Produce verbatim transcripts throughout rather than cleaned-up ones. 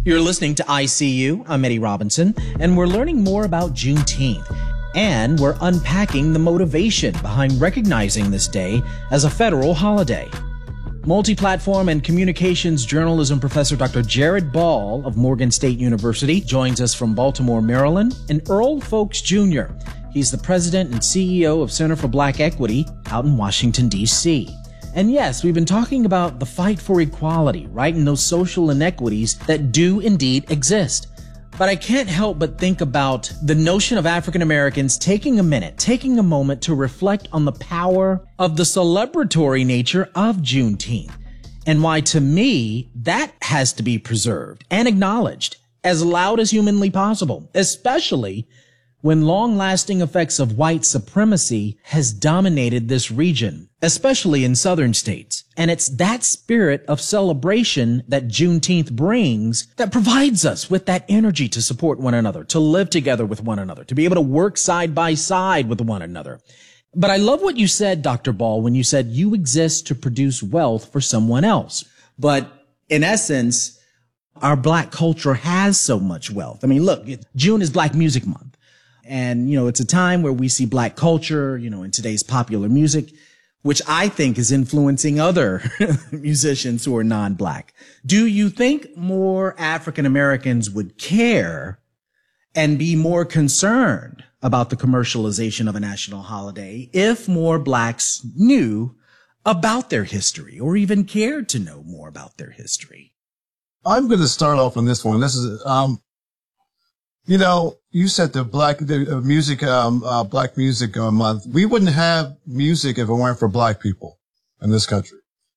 You're listening to I C U. I'm Eddie Robinson, and we're learning more about Juneteenth. And we're unpacking the motivation behind recognizing this day as a federal holiday. Multi-platform and communications journalism professor Doctor Jared Ball of Morgan State University joins us from Baltimore, Maryland, and Earl Folks Junior He's the president and C E O of Center for Black Equity out in Washington, D C And yes, we've been talking about the fight for equality, righting those social inequities that do indeed exist. But I can't help but think about the notion of African Americans taking a minute, taking a moment to reflect on the power of the celebratory nature of Juneteenth, and why, to me, that has to be preserved and acknowledged as loud as humanly possible, especially when long-lasting effects of white supremacy has dominated this region, especially in southern states. And it's that spirit of celebration that Juneteenth brings that provides us with that energy to support one another, to live together with one another, to be able to work side by side with one another. But I love what you said, Doctor Ball, when you said you exist to produce wealth for someone else. But in essence, our Black culture has so much wealth. I mean, look, June is Black Music Month. And, you know, it's a time where we see Black culture, you know, in today's popular music, which I think is influencing other musicians who are non-Black. Do you think more African Americans would care and be more concerned about the commercialization of a national holiday if more Blacks knew about their history or even cared to know more about their history? I'm going to start off on this one. This is, um, you know, you said the black, the uh, music, um, uh, Black Music uh, Month. We wouldn't have music if it weren't for Black people in this country.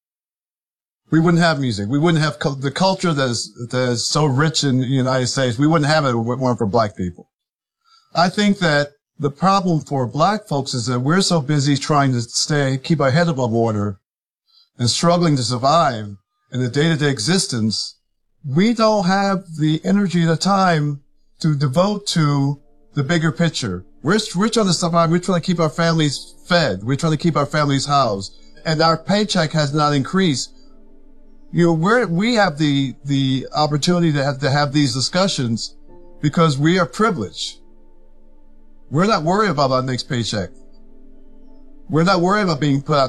We wouldn't have music. We wouldn't have cu- the culture that is, that is so rich in the United States. We wouldn't have it if it weren't for Black people. I think that the problem for Black folks is that we're so busy trying to stay, keep our head above water and struggling to survive in the day-to-day existence. We don't have the energy, the time to devote to the bigger picture. We're, we're trying to survive. We're trying to keep our families fed. We're trying to keep our families housed. And our paycheck has not increased. You know, we're, we have the, the opportunity to have, to have these discussions because we are privileged. We're not worried about our next paycheck. We're not worried about being put out